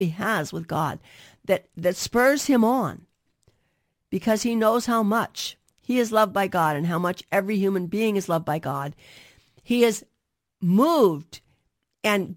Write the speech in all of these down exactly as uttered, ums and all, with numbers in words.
he has with God that, that spurs him on because he knows how much he is loved by God and how much every human being is loved by God. He is moved and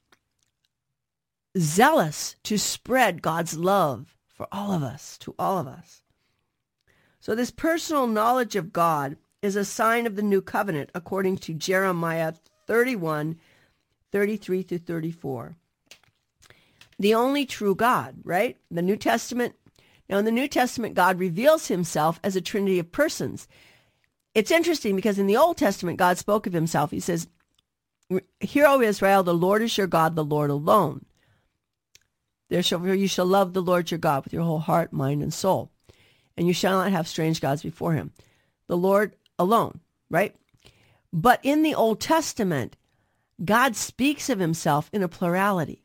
zealous to spread God's love for all of us, to all of us. So this personal knowledge of God is a sign of the new covenant, according to Jeremiah thirty-one, thirty-three through thirty-four. The only true God, right? The New Testament. Now, in the New Testament, God reveals himself as a trinity of persons. It's interesting because in the Old Testament, God spoke of himself. He says, "Hear, O Israel, the Lord is your God, the Lord alone. Therefore you shall love the Lord your God with your whole heart, mind, and soul. And you shall not have strange gods before him." The Lord alone, right? But in the Old Testament, God speaks of himself in a plurality.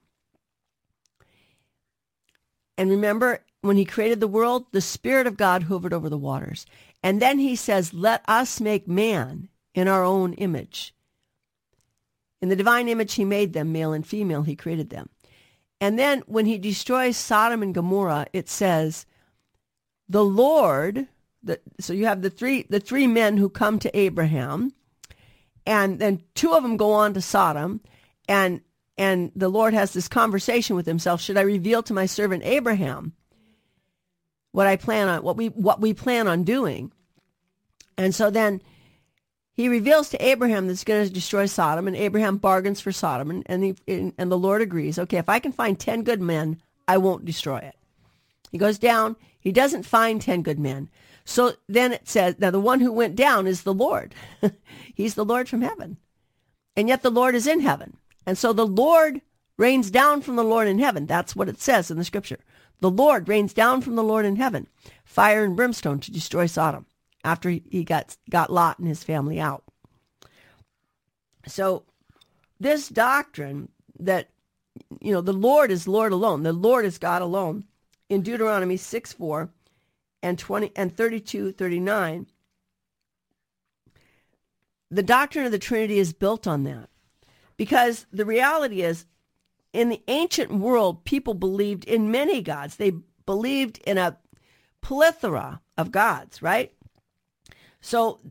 And remember, when he created the world, the Spirit of God hovered over the waters. And then he says, "Let us make man in our own image." In the divine image he made them, male and female, he created them. And then when he destroys Sodom and Gomorrah, it says, the Lord, the, so you have the three the three men who come to Abraham, and then two of them go on to Sodom, and and the Lord has this conversation with himself. Should I reveal to my servant Abraham what I plan on, what we what we plan on doing? And so then he reveals to Abraham that he's going to destroy Sodom, and Abraham bargains for Sodom, and and, he, and the Lord agrees. Okay, if I can find ten good men, I won't destroy it. He goes down. He doesn't find ten good men. So then it says, now the one who went down is the Lord. He's the Lord from heaven. And yet the Lord is in heaven. And so the Lord rains down from the Lord in heaven. That's what it says in the scripture. The Lord rains down from the Lord in heaven, fire and brimstone to destroy Sodom after he got, got Lot and his family out. So this doctrine that, you know, the Lord is Lord alone, the Lord is God alone, in Deuteronomy six four and twenty and thirty-two thirty-nine, the doctrine of the Trinity is built on that. Because the reality is, in the ancient world, people believed in many gods. They believed in a plethora of gods, right? So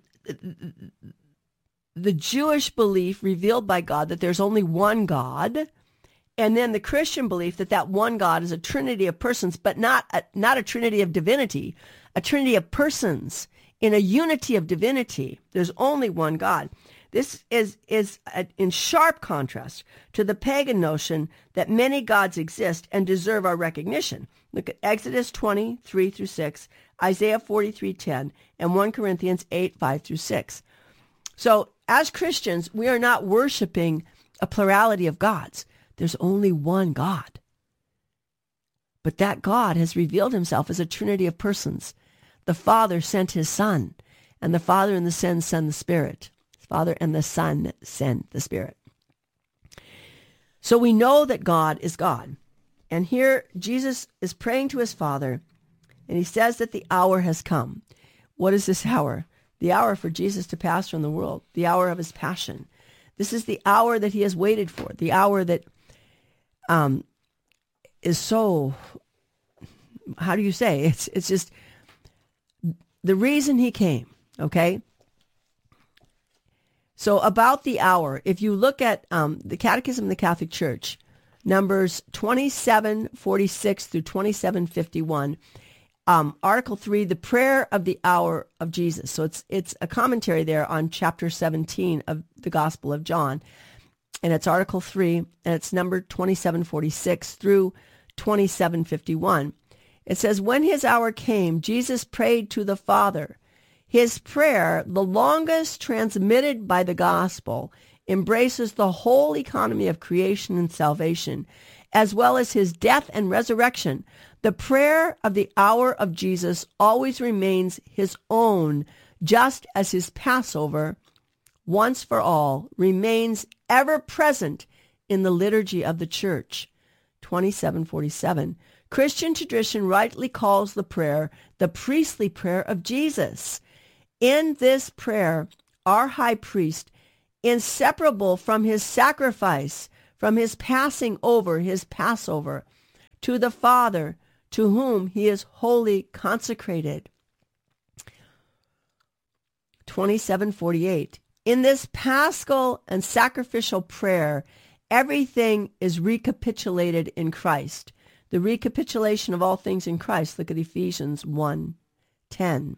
the Jewish belief revealed by God that there's only one God, and then the Christian belief that that one God is a trinity of persons, but not a, not a trinity of divinity, a trinity of persons in a unity of divinity. There's only one God. This is, is a, in sharp contrast to the pagan notion that many gods exist and deserve our recognition. Look at Exodus twenty, three through six, Isaiah forty-three, ten, and First Corinthians eight, five through six. So as Christians, we are not worshiping a plurality of gods. There's only one God. But that God has revealed himself as a trinity of persons. The Father sent his Son, and the Father and the Son send the Spirit. The Father and the Son send the Spirit. So we know that God is God. And here Jesus is praying to his Father, and he says that the hour has come. What is this hour? The hour for Jesus to pass from the world, the hour of his passion. This is the hour that he has waited for, the hour that um, is so, how do you say? It's it's just the reason he came, okay? So about the hour, if you look at um, the Catechism of the Catholic Church, numbers twenty-seven forty-six through twenty-seven fifty-one, um, Article three, the prayer of the hour of Jesus. So it's it's a commentary there on chapter seventeen of the Gospel of John. And it's Article three, and it's number twenty-seven forty-six through twenty-seven fifty-one. It says, when his hour came, Jesus prayed to the Father. His prayer, the longest transmitted by the gospel, embraces the whole economy of creation and salvation, as well as his death and resurrection. The prayer of the hour of Jesus always remains his own, just as his Passover, once for all, remains ever present in the liturgy of the church. twenty-seven forty-seven. Christian tradition rightly calls the prayer the priestly prayer of Jesus. In this prayer, our high priest, inseparable from his sacrifice, from his passing over, his Passover, to the Father, to whom he is wholly consecrated. twenty-seven forty-eight. In this paschal and sacrificial prayer, everything is recapitulated in Christ. The recapitulation of all things in Christ. Look at Ephesians one ten.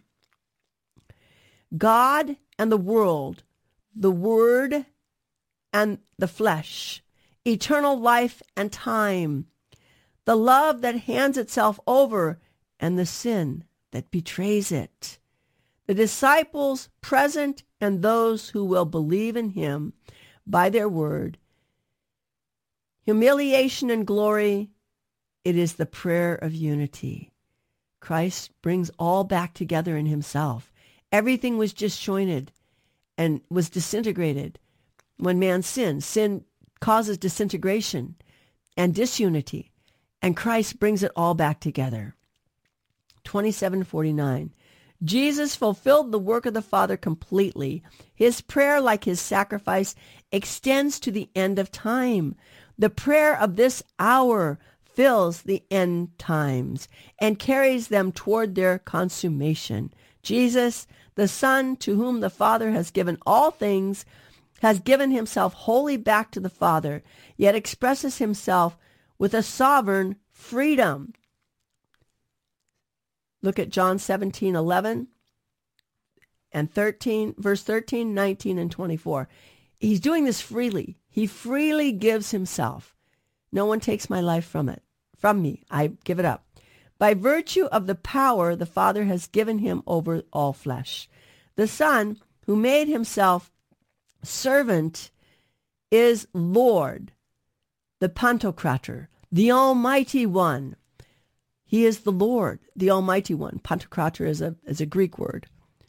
God and the world, the Word and the flesh, eternal life and time, the love that hands itself over and the sin that betrays it. The disciples present and those who will believe in him by their word. Humiliation and glory, it is the prayer of unity. Christ brings all back together in himself. Everything was disjointed and was disintegrated when man sinned. Sin causes disintegration and disunity, and Christ brings it all back together. twenty-seven forty-nine. Jesus fulfilled the work of the Father completely. His prayer, like his sacrifice, extends to the end of time. The prayer of this hour fills the end times and carries them toward their consummation. Jesus, the Son, to whom the Father has given all things, has given himself wholly back to the Father, yet expresses himself with a sovereign freedom. Look at John seventeen eleven and thirteen, verse thirteen, nineteen, and twenty-four. He's doing this freely. He freely gives himself. No one takes my life from it, from me. I give it up. By virtue of the power the Father has given him over all flesh. The Son, who made himself servant, is Lord, the Pantocrator, the Almighty One. He is the Lord, the Almighty One. Pantocrator is a is a Greek word.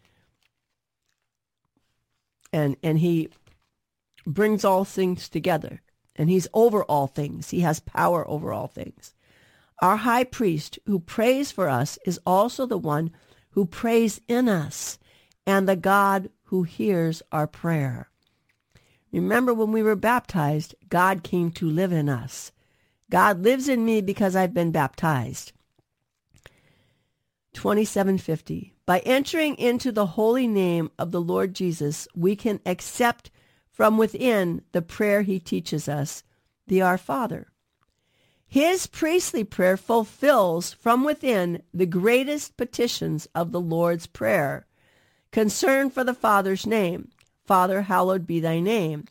And and he brings all things together. And he's over all things. He has power over all things. Our high priest who prays for us is also the one who prays in us and the God who hears our prayer. Remember, when we were baptized, God came to live in us. God lives in me because I've been baptized. twenty-seven fifty. By entering into the holy name of the Lord Jesus, we can accept from within the prayer he teaches us, the Our Father. His priestly prayer fulfills from within the greatest petitions of the Lord's Prayer. Concern for the Father's name. Father, hallowed be thy name.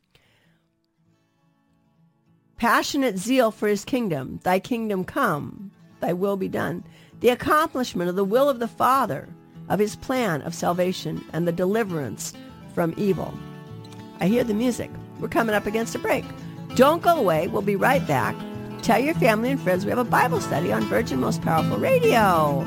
Passionate zeal for his kingdom. Thy kingdom come, thy will be done. The accomplishment of the will of the Father, of his plan of salvation and the deliverance from evil. I hear the music. We're coming up against a break. Don't go away. We'll be right back. Tell your family and friends we have a Bible study on Virgin Most Powerful Radio.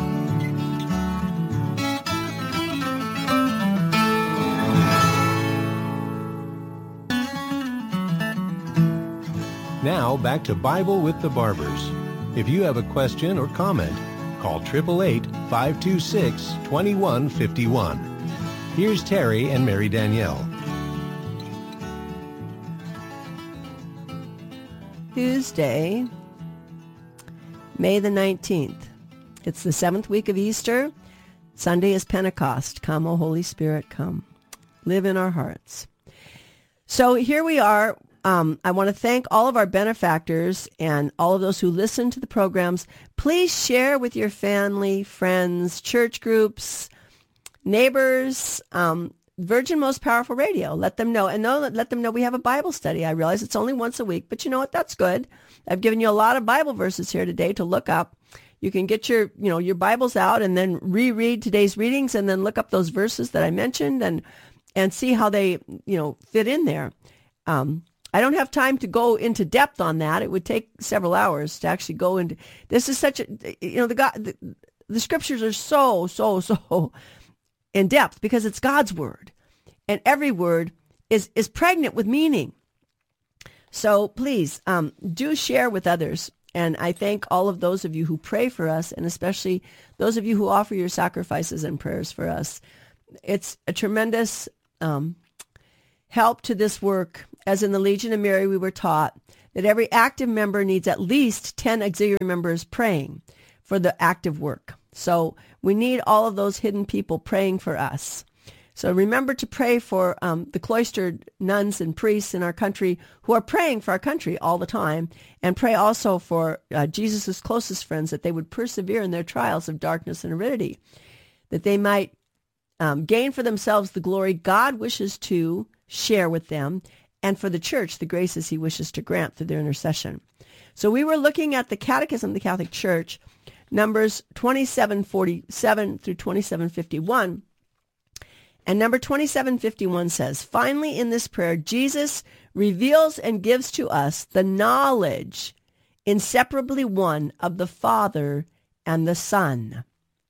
Now back to Bible with the Barbers. If you have a question or comment, call eight eight eight, five two six, two one five one. Here's Terry and Mary Danielle. Tuesday, May the nineteenth. It's the seventh week of Easter. Sunday is Pentecost. Come, O Holy Spirit, come. Live in our hearts. So here we are. Um, I want to thank all of our benefactors and all of those who listen to the programs. Please share with your family, friends, church groups, neighbors, um, Virgin Most Powerful Radio. Let them know. And know, let them know we have a Bible study. I realize it's only once a week, but you know what? That's good. I've given you a lot of Bible verses here today to look up. You can get your, you know, your Bibles out and then reread today's readings and then look up those verses that I mentioned and and see how they, you know, fit in there. Um, I don't have time to go into depth on that. It would take several hours to actually go into. This is such a, you know, the God, the, the scriptures are so, so, so in depth because it's God's word, and every word is is pregnant with meaning. So please um, do share with others. And I thank all of those of you who pray for us, and especially those of you who offer your sacrifices and prayers for us. It's a tremendous um, help to this work. As in the Legion of Mary, we were taught that every active member needs at least ten auxiliary members praying for the active work. So we need all of those hidden people praying for us. So remember to pray for um, the cloistered nuns and priests in our country who are praying for our country all the time, and pray also for uh, Jesus' closest friends, that they would persevere in their trials of darkness and aridity, that they might um, gain for themselves the glory God wishes to share with them, and for the church the graces he wishes to grant through their intercession. So we were looking at the Catechism of the Catholic Church, Numbers twenty-seven forty-seven through twenty-seven fifty-one. And number twenty-seven fifty-one says, finally in this prayer, Jesus reveals and gives to us the knowledge, inseparably one, of the Father and the Son.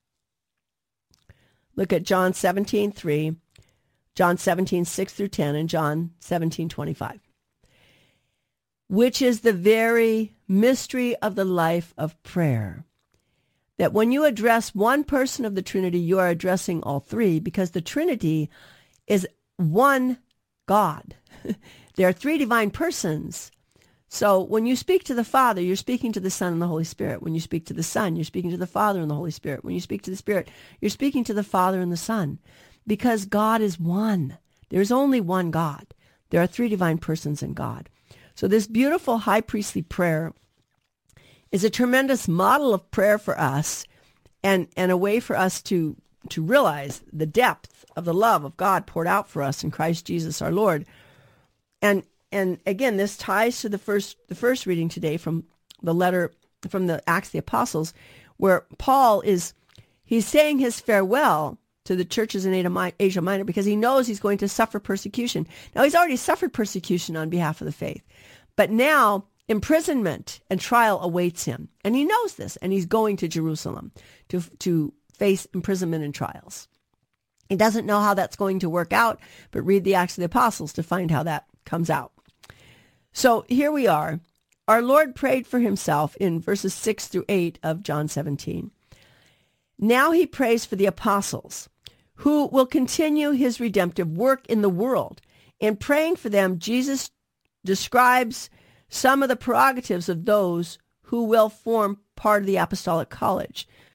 Look at John seventeen three, John seventeen six through ten, and John seventeen twenty-five, which is the very mystery of the life of prayer. That when you address one person of the Trinity, you are addressing all three, because the Trinity is one God. There are three divine persons. So when you speak to the Father, you're speaking to the Son and the Holy Spirit. When you speak to the Son, you're speaking to the Father and the Holy Spirit. When you speak to the Spirit, you're speaking to the Father and the Son, because God is one. There's only one God. There are three divine persons in God. So this beautiful high priestly prayer is a tremendous model of prayer for us, and, and a way for us to, to realize the depth of the love of God poured out for us in Christ Jesus our Lord. And and again, this ties to the first the first reading today from the letter from the Acts of the Apostles, where Paul is he's saying his farewell to the churches in Asia Minor because he knows he's going to suffer persecution. Now, he's already suffered persecution on behalf of the faith, but now imprisonment and trial awaits him, and he knows this, and he's going to Jerusalem to to face imprisonment and trials. He doesn't know how that's going to work out, but read the Acts of the Apostles to find how that comes out. So here we are. Our Lord prayed for himself in verses six through eight of John seventeen. Now he prays for the apostles, who will continue his redemptive work in the world. In praying for them, Jesus describes some of the prerogatives of those who will form part of the apostolic college.